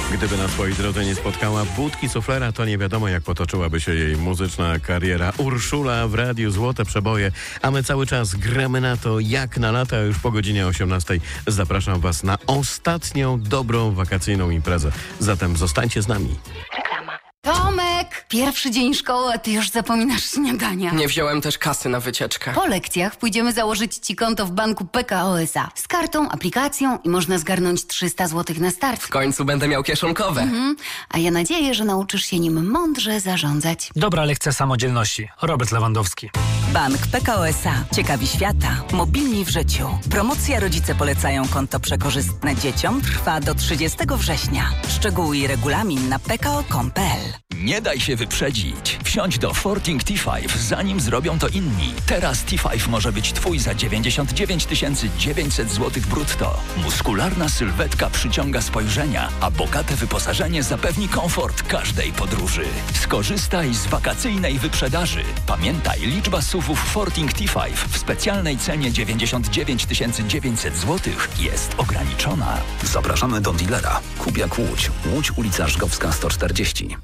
Gdyby na swojej drodze nie spotkała budki suflera, to nie wiadomo, jak potoczyłaby się jej muzyczna kariera. Urszula w radiu Złote Przeboje, a my cały czas gramy na to jak na lata. Już po godzinie 18 zapraszam Was na ostatnią dobrą wakacyjną imprezę. Zatem zostańcie z nami. Reklama. Tomek! Pierwszy dzień szkoły, a ty już zapominasz śniadania. Nie wziąłem też kasy na wycieczkę. Po lekcjach pójdziemy założyć ci konto w banku PKO SA. Z kartą, aplikacją i można zgarnąć 300 zł na start. W końcu będę miał kieszonkowe. A ja nadzieję, że nauczysz się nim mądrze zarządzać. Dobra lekcja samodzielności. Robert Lewandowski. Bank PKO SA. Ciekawi świata. Mobilni w życiu. Promocja Rodzice polecają konto przekorzystne dzieciom trwa do 30 września. Szczegóły i regulamin na pko.com.pl. Nie daj się wyprzedzić. Wsiądź do Forting T5, zanim zrobią to inni. Teraz T5 może być Twój za 99 900 zł brutto. Muskularna sylwetka przyciąga spojrzenia, a bogate wyposażenie zapewni komfort każdej podróży. Skorzystaj z wakacyjnej wyprzedaży. Pamiętaj, liczba SUV-ów Forting T5 w specjalnej cenie 99 900 zł jest ograniczona. Zapraszamy do dealera. Kubiak Łódź. Łódź, ulica Żgowska 140.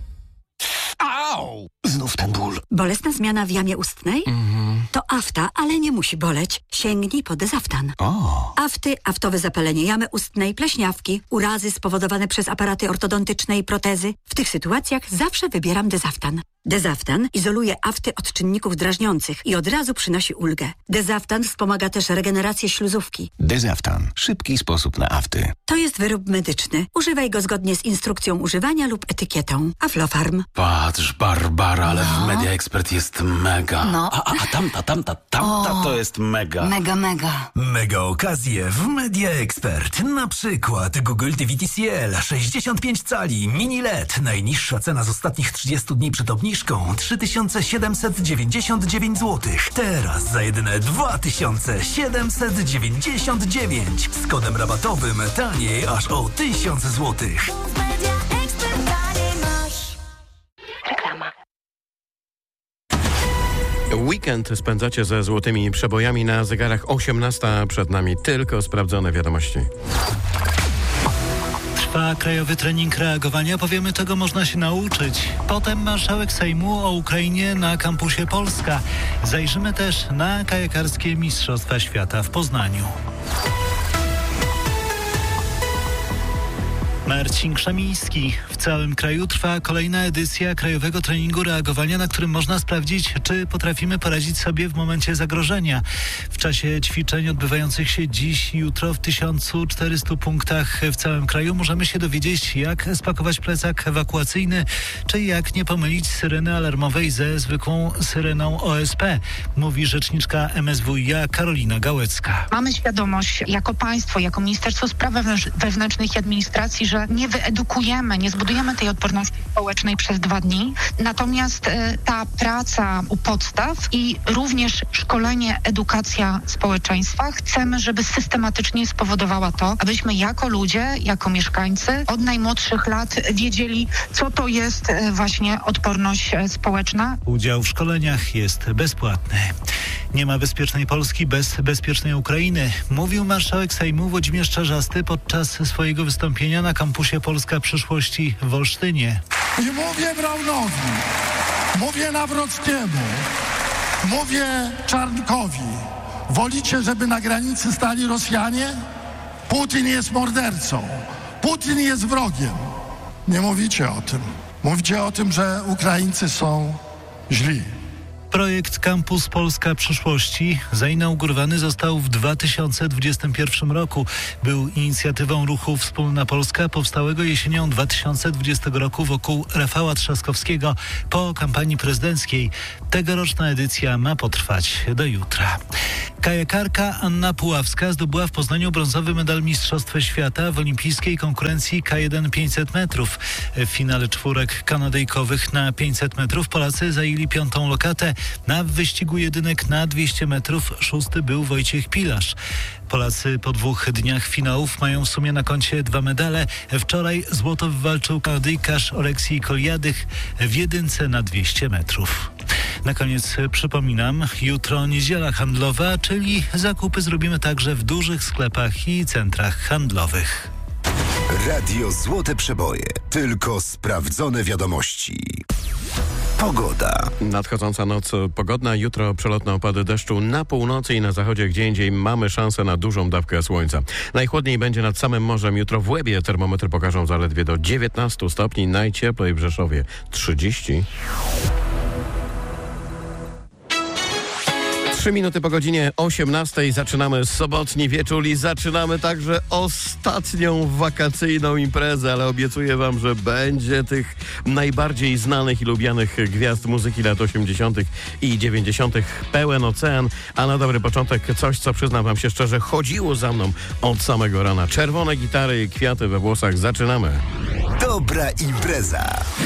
Au! Znów ten ból. Bolesna zmiana w jamie ustnej? To afta, ale nie musi boleć. Sięgnij po Dezaftan. Afty, aftowe zapalenie jamy ustnej, pleśniawki, urazy spowodowane przez aparaty ortodontyczne i protezy. W tych sytuacjach zawsze wybieram Dezaftan. Dezaftan izoluje afty od czynników drażniących i od razu przynosi ulgę. Dezaftan wspomaga też regenerację śluzówki. Dezaftan. Szybki sposób na afty. To jest wyrób medyczny. Używaj go zgodnie z instrukcją używania lub etykietą. Aflofarm. Patrz, Barbara, ale w Media Expert jest mega. No. A tamta to jest mega. Mega. Mega okazje w Media Expert. Na przykład Google TV TCL 65 cali mini LED. Najniższa cena z ostatnich 30 dni przed obniżką 3799 zł. Teraz za jedyne 2799. Z kodem rabatowym taniej aż o 1000 zł. Reklama. Weekend spędzacie ze złotymi przebojami na zegarach 18. Przed nami tylko sprawdzone wiadomości. Trwa krajowy trening reagowania, powiemy, czego można się nauczyć. Potem marszałek Sejmu o Ukrainie na kampusie Polska. Zajrzymy też na kajakarskie Mistrzostwa Świata w Poznaniu. Marcin Krzemiński. W całym kraju trwa kolejna edycja krajowego treningu reagowania, na którym można sprawdzić, czy potrafimy poradzić sobie w momencie zagrożenia. W czasie ćwiczeń odbywających się dziś i jutro w 1400 punktach w całym kraju możemy się dowiedzieć, jak spakować plecak ewakuacyjny, czy jak nie pomylić syreny alarmowej ze zwykłą syreną OSP, mówi rzeczniczka MSWiA Karolina Gałecka. Mamy świadomość jako państwo, jako Ministerstwo Spraw Wewnętrznych i Administracji, że nie wyedukujemy, nie zbudujemy tej odporności społecznej przez 2 dni. Natomiast ta praca u podstaw i również szkolenie, edukacja społeczeństwa chcemy, żeby systematycznie spowodowała to, abyśmy jako ludzie, jako mieszkańcy od najmłodszych lat wiedzieli, co to jest właśnie odporność społeczna. Udział w szkoleniach jest bezpłatny. Nie ma bezpiecznej Polski bez bezpiecznej Ukrainy, mówił marszałek Sejmu Włodzimierz Czarzasty podczas swojego wystąpienia na kampusie Polska Przyszłości w Olsztynie. I mówię Braunowi, mówię Nawrockiemu, mówię Czarnkowi. Wolicie, żeby na granicy stali Rosjanie? Putin jest mordercą. Putin jest wrogiem. Nie mówicie o tym. Mówicie o tym, że Ukraińcy są źli. Projekt Kampus Polska Przyszłości zainaugurowany został w 2021 roku. Był inicjatywą ruchu Wspólna Polska powstałego jesienią 2020 roku wokół Rafała Trzaskowskiego po kampanii prezydenckiej. Tegoroczna edycja ma potrwać do jutra. Kajakarka Anna Puławska zdobyła w Poznaniu brązowy medal Mistrzostw Świata w olimpijskiej konkurencji K1 500 metrów. W finale czwórek kanadyjkowych na 500 metrów Polacy zajęli 5. lokatę. Na wyścigu jedynek na 200 metrów 6. był Wojciech Pilarz. Polacy po 2 dniach finałów mają w sumie na koncie 2 medale. Wczoraj złoto wywalczył Kanadyjkarz Oleksij Koljadych w jedynce na 200 metrów. Na koniec przypominam, jutro niedziela handlowa, czyli zakupy zrobimy także w dużych sklepach i centrach handlowych. Radio Złote Przeboje. Tylko sprawdzone wiadomości. Pogoda. Nadchodząca noc pogodna, jutro przelotne opady deszczu na północy i na zachodzie, gdzie indziej mamy szansę na dużą dawkę słońca. Najchłodniej będzie nad samym morzem. Jutro w Łebie termometry pokażą zaledwie do 19 stopni, najcieplej w Rzeszowie 30. 3 minuty po godzinie 18 zaczynamy sobotni wieczór i zaczynamy także ostatnią wakacyjną imprezę, ale obiecuję wam, że będzie tych najbardziej znanych i lubianych gwiazd muzyki lat 80. i 90. pełen ocean, a na dobry początek coś, co przyznam wam się szczerze, chodziło za mną od samego rana. Czerwone gitary i kwiaty we włosach. Zaczynamy. Dobra impreza.